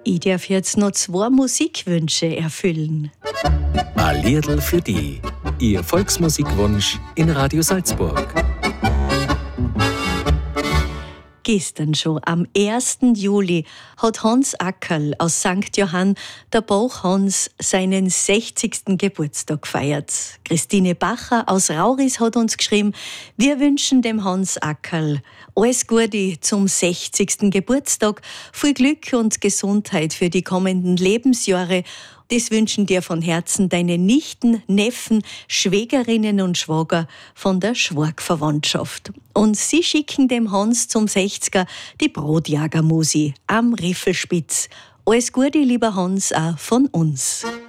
Ich darf jetzt noch 2 Musikwünsche erfüllen. Ein Liedl für die. Ihr Volksmusikwunsch in Radio Salzburg. Gestern schon, am 1. Juli, hat Hans Ackerl aus St. Johann, der Bach Hans, seinen 60. Geburtstag gefeiert. Christine Bacher aus Rauris hat uns geschrieben, wir wünschen dem Hans Ackerl alles Gute zum 60. Geburtstag, viel Glück und Gesundheit für die kommenden Lebensjahre. Das wünschen dir von Herzen deine Nichten, Neffen, Schwägerinnen und Schwager von der Schwarg-Verwandtschaft. Und sie schicken dem Hans zum 60er die Brotjagermusi am Riffelspitz. Alles Gute, lieber Hans, auch von uns.